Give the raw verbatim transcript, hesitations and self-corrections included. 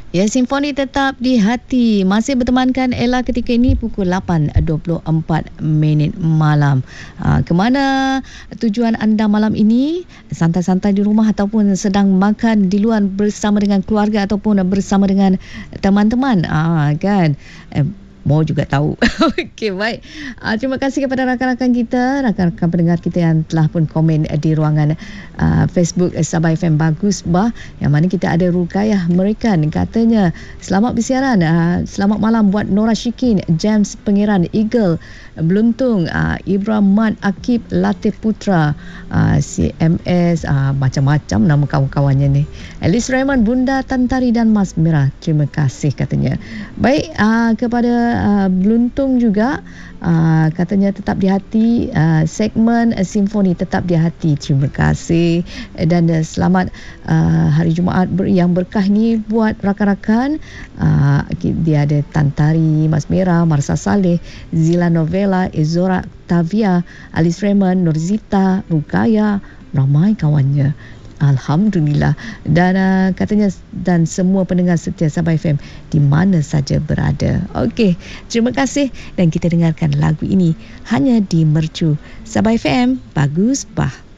Ya, Simfoni tetap di hati. Masih bertemankan Ella ketika ini pukul lapan dua puluh empat minit malam. Ha, ke mana tujuan anda malam ini? Santai-santai di rumah ataupun sedang makan di luar bersama dengan keluarga ataupun bersama dengan teman-teman? Ah, kan? Eh, mau juga tahu. Okey, baik. Uh, terima kasih kepada rakan-rakan kita, rakan-rakan pendengar kita yang telah pun komen di ruangan uh, Facebook Sabah F M Bagus Bah, yang mana kita ada Rukayah Merikan, katanya selamat bersiaran, uh, selamat malam buat Nora Shikin, James Pengiran, Eagle Bluntung, uh, Ibrahim Mat Akib, Latif Putra, uh, C M S, uh, macam-macam nama kawan-kawannya ni. Alice Raymond, Bunda Tantari dan Mas Merah, terima kasih katanya. Baik, uh, kepada uh, Bluntung juga, Uh, katanya tetap di hati, uh, segmen uh, Simfoni tetap di hati, terima kasih. Dan uh, selamat uh, hari Jumaat ber- yang berkah ni buat rakan-rakan. Uh, dia ada Tantari, Mas Merah, Marsa Saleh, Zila Novella, Izora Tavia, Alice Raymond, Nurzita, Rukaya, ramai kawannya. Alhamdulillah. Dan uh, katanya dan semua pendengar setia Sabah F M di mana saja berada. Okey, terima kasih dan kita dengarkan lagu ini hanya di Mercu Sabah F M Bagus Bah.